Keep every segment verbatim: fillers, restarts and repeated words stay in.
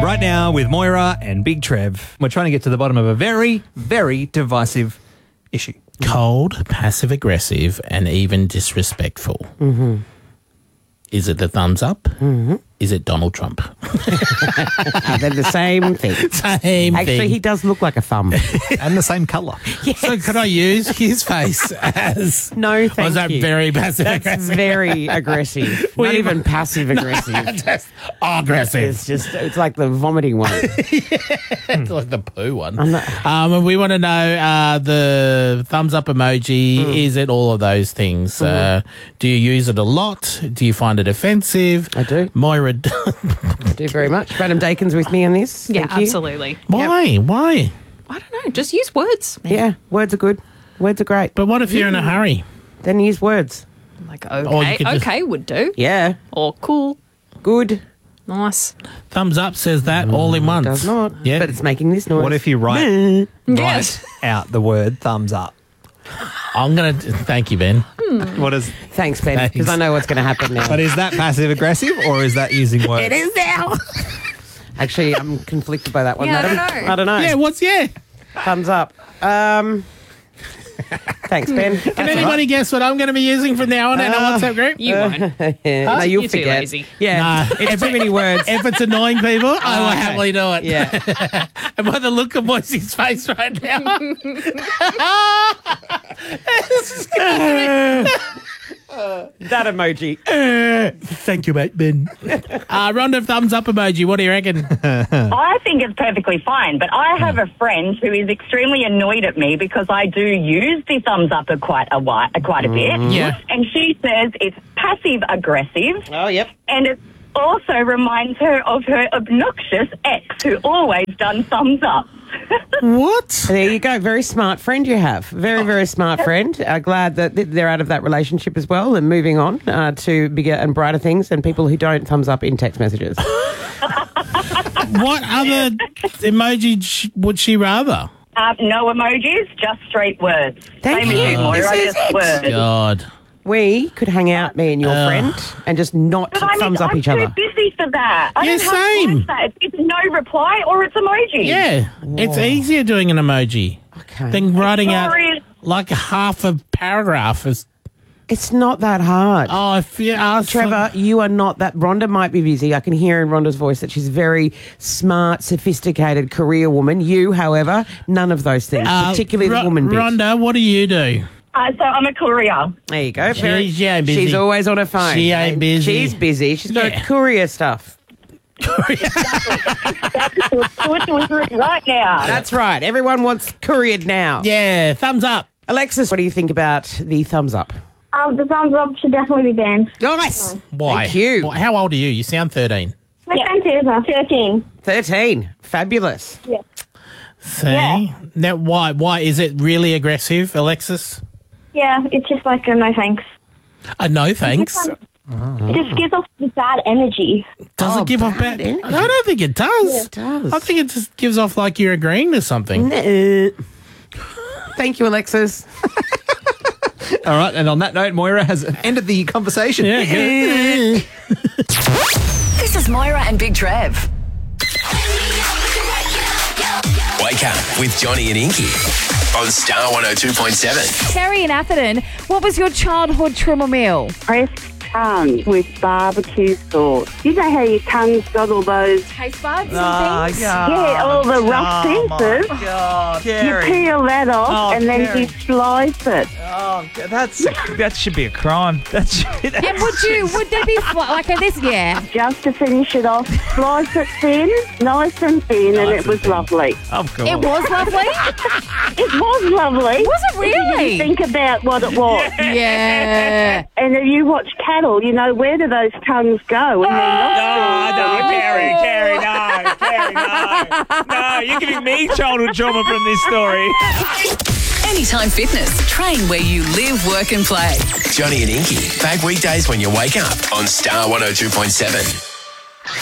Right now with Moira and Big Trev, we're trying to get to the bottom of a very, very divisive issue. Cold, passive-aggressive, and even disrespectful. Mm-hmm. Is it the thumbs up? Mm-hmm. Is it Donald Trump? They're the same thing. Same Actually, thing. he does look like a thumb. And the same colour. Yes. So could I use his face as... No, thank Or is that you. very That's passive-aggressive? very aggressive. Well, Not you- even passive-aggressive. Just aggressive. It's just, it's like the vomiting one. It's like the poo one. I'm not- Um, and we want to know uh, the thumbs up emoji. Mm. Is it all of those things? Mm-hmm. Uh, do you use it a lot? Do you find it offensive? I do. Moira, Thank you very much. Madam Dakin's with me on this. Yeah, Thank you. absolutely. why? Why? I don't know. Just use words. Man. Yeah, words are good. Words are great. But what if you're in a hurry? Then use words. Like, Or you okay, could just- okay would do. Yeah, Or cool, good. nice. Thumbs up says that all in once. Does not. Yeah. But it's making this noise. What if you write, Yes. write out the word thumbs up? I'm going to... Thank you, Ben. What is? Thanks, Ben, Thanks. because I know what's going to happen now. But is that passive aggressive or is that using words? It is now. Actually, I'm conflicted by that one, Yeah, I madam. don't know. I don't know. Yeah, what's... Yeah. Thumbs up. Um, thanks, Ben. Can anybody guess what I'm going to be using from now on in our WhatsApp group? You won't. Yeah. No, you'll You're too forget. lazy. Yeah, Nah. it's too many words. If it's annoying people, I will okay. happily do it. Yeah. And by the look of Moisey's face right now. That emoji. Thank you, mate, Ben. Uh, Rhonda, thumbs up emoji. What do you reckon? I think it's perfectly fine, but I have a friend who is extremely annoyed at me because I do use the thumbs up a quite a while, quite a bit. Yeah. And she says it's passive aggressive, Oh, yep. and it also reminds her of her obnoxious ex who always done thumbs up. What? There you go. Very smart friend you have. Very, very smart friend. Uh, glad that th- they're out of that relationship as well and moving on uh, to bigger and brighter things and people who don't thumbs up in text messages. What other emoji sh- would she rather? Um, no emojis, just straight words. Thank Same as you. you, Moira, This is just it. words. God. We could hang out, me and your Uh. friend, and just not But I mean, thumbs up I'm each too other. busy for that. I Yeah, don't have same. time for that. It's either no reply or it's emoji. Yeah, it's easier doing an emoji Okay. than writing out Sorry. like a half a paragraph. Is, It's not that hard. oh, if you ask Trevor, you are not that. Rhonda might be busy. I can hear in Rhonda's voice that she's a very smart, sophisticated career woman. You, however, none of those things, Uh, particularly Ro- the woman bit. Rhonda, what do you do? Uh, so I'm a courier. There you go. Very- she ain't busy. She's always on her phone. She ain't busy. She's busy. She's got Yeah. courier stuff. Do it, do it, do it right now. That's right. Everyone wants couriered now. Yeah, thumbs up. Alexis, what do you think about the thumbs up? Um, the thumbs up should definitely be banned. Nice. Why? Thank you. Why- How old are you? You sound thirteen. My friend Teresa, thirteen. thirteen. Fabulous. Yeah. See? Yeah. Now, why? Why is it really aggressive, Alexis? Yeah, it's just like a no thanks. Uh, no, thanks. It just gives off the bad energy. Does Oh, it give off bad bad? energy. I don't think it does. It does. I think it just gives off like you're agreeing to something. Nah. Thank you, Alexis. All right, and on that note, Moira has ended the conversation. Yeah, good. This is Moira and Big Trev. Wake up with Johnny and Inky on Star one oh two point seven. Terry in Atherton, what was your childhood trimmer meal? Pressed tongue with barbecue sauce. You know how your tongue's got all those, Taste buds Oh, and things? yeah, all the rough pieces. God, You peel that off Oh, and then Terry. you slice it. Oh, That's that should be a crime. That's And would you, would there be, fl- like uh, this, yeah? Just to finish it off, slice it thin, nice and thin, and it was lovely. of course. It was lovely? It was lovely. Was it really? If you think about what it was. Yeah. And if you watch cattle, you know, where do those tongues go? And No, no, Terry, Terry, no, Terry, no. No, you're giving me childhood trauma from this story. Anytime Fitness. Train where you live, work and play. Johnny and Inky, back weekdays when you wake up on Star one oh two point seven.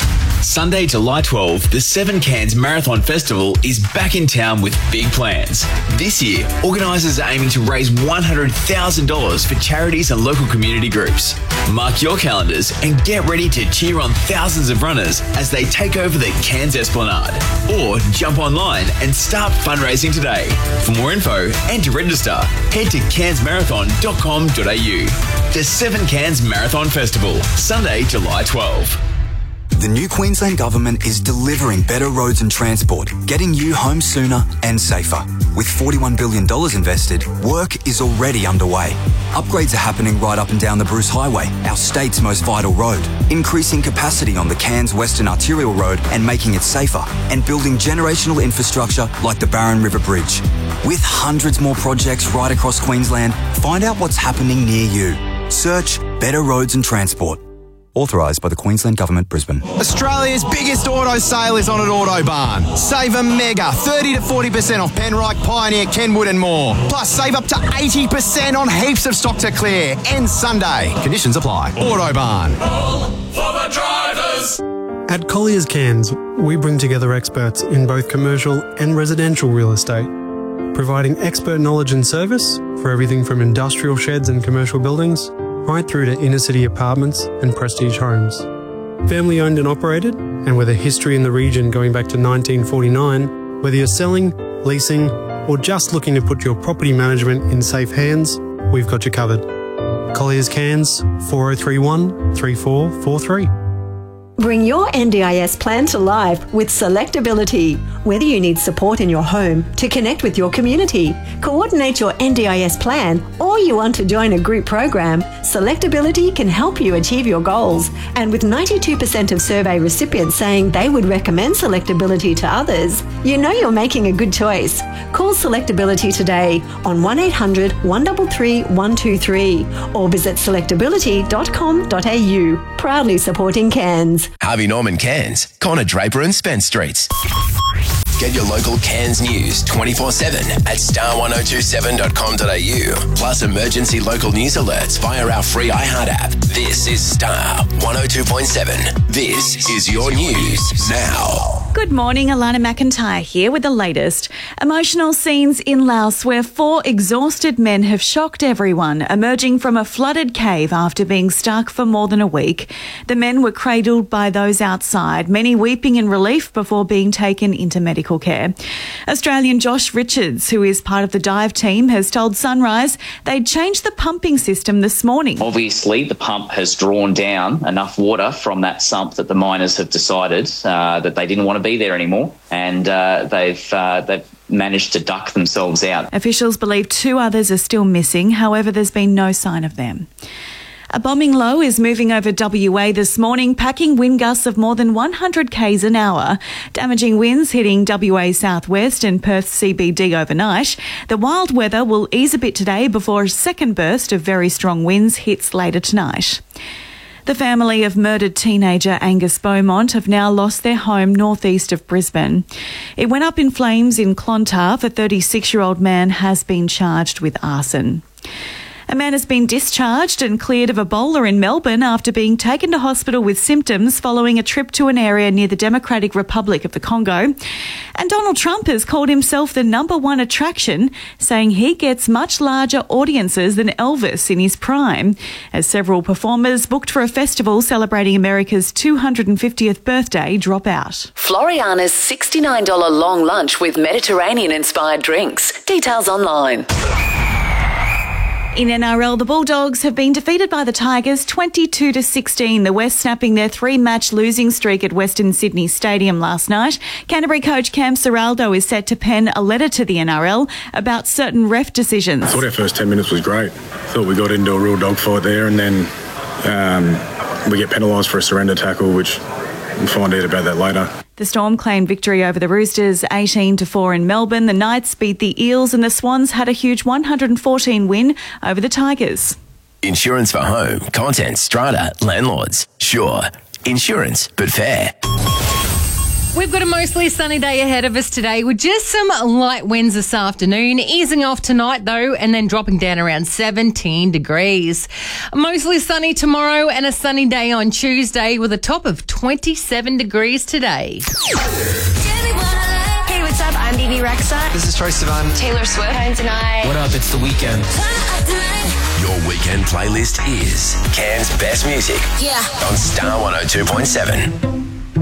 Sunday, July twelfth, the Seven Cairns Marathon Festival is back in town with big plans. This year, organisers are aiming to raise one hundred thousand dollars for charities and local community groups. Mark your calendars and get ready to cheer on thousands of runners as they take over the Cairns Esplanade. Or jump online and start fundraising today. For more info and to register, head to cairns marathon dot com dot a u. The Seven Cairns Marathon Festival, Sunday, July twelfth. The new Queensland Government is delivering better roads and transport, getting you home sooner and safer. With forty-one billion dollars invested, work is already underway. Upgrades are happening right up and down the Bruce Highway, our state's most vital road, increasing capacity on the Cairns Western Arterial Road and making it safer, and building generational infrastructure like the Barron River Bridge. With hundreds more projects right across Queensland, find out what's happening near you. Search Better Roads and Transport. Authorised by the Queensland Government, Brisbane. Australia's biggest auto sale is on at Autobarn. Save a mega thirty to forty percent off Penrite, Pioneer, Kenwood and more. Plus save up to eighty percent on heaps of stock to clear. Ends Sunday. Conditions apply. Autobarn. For the drivers. At Colliers Cairns, we bring together experts in both commercial and residential real estate, providing expert knowledge and service for everything from industrial sheds and commercial buildings right through to inner-city apartments and prestige homes. Family owned and operated, and with a history in the region going back to nineteen forty-nine, whether you're selling, leasing, or just looking to put your property management in safe hands, we've got you covered. Colliers Cairns, four oh three one, three four four three. Bring your N D I S plan to life with Selectability. Whether you need support in your home to connect with your community, coordinate your N D I S plan, or you want to join a group program, Selectability can help you achieve your goals. And with ninety-two percent of survey recipients saying they would recommend Selectability to others, you know you're making a good choice. Call Selectability today on one eight hundred, one three three, one two three or visit selectability dot com dot a u. Proudly supporting Cairns. Harvey Norman Cairns, Connor Draper and Spence Streets. Get your local Cairns news twenty-four seven at star one oh two seven dot com dot a u. Plus emergency local news alerts via our free iHeart app. This is Star one oh two point seven. This is your news now. Good morning, Alana McIntyre here with the latest. Emotional scenes in Laos where four exhausted men have shocked everyone, emerging from a flooded cave after being stuck for more than a week. The men were cradled by those outside, many weeping in relief before being taken into medical care. Australian Josh Richards, who is part of the dive team, has told Sunrise they'd changed the pumping system this morning. Obviously, the pump has drawn down enough water from that sump that the miners have decided uh, that they didn't want to be there anymore, and uh, they've uh, they've managed to duck themselves out. Officials believe two others are still missing. However, there's been no sign of them. A bombing low is moving over W A this morning, packing wind gusts of more than one hundred kays an hour, damaging winds hitting W A southwest and Perth C B D overnight. The wild weather will ease a bit today before a second burst of very strong winds hits later tonight. The family of murdered teenager Angus Beaumont have now lost their home northeast of Brisbane. It went up in flames in Clontarf. A thirty-six-year-old man has been charged with arson. A man has been discharged and cleared of Ebola in Melbourne after being taken to hospital with symptoms following a trip to an area near the Democratic Republic of the Congo. And Donald Trump has called himself the number one attraction, saying he gets much larger audiences than Elvis in his prime, as several performers booked for a festival celebrating America's two hundred fiftieth birthday drop out. Floriana's sixty-nine dollars long lunch with Mediterranean-inspired drinks. Details online. In N R L, the Bulldogs have been defeated by the Tigers twenty-two to sixteen. The West snapping their three-match losing streak at Western Sydney Stadium last night. Canterbury coach Cam Serraldo is set to pen a letter to the N R L about certain ref decisions. I thought our first ten minutes was great. Thought we got into a real dogfight there, and then um, we get penalised for a surrender tackle, which we'll find out about that later. The Storm claimed victory over the Roosters eighteen to four in Melbourne. The Knights beat the Eels and the Swans had a huge one hundred fourteen win over the Tigers. Insurance for home, content, strata, landlords. Sure, insurance, but fair. We've got a mostly sunny day ahead of us today with just some light winds this afternoon, easing off tonight though, and then dropping down around seventeen degrees. Mostly sunny tomorrow and a sunny day on Tuesday with a top of twenty-seven degrees today. Hey, what's up? I'm B B Rexa. This is Troye Sivan. Taylor Swift. Hi, tonight. What up? It's The Weeknd. Your weekend playlist is Cairns' best music. Yeah. On Star one oh two point seven.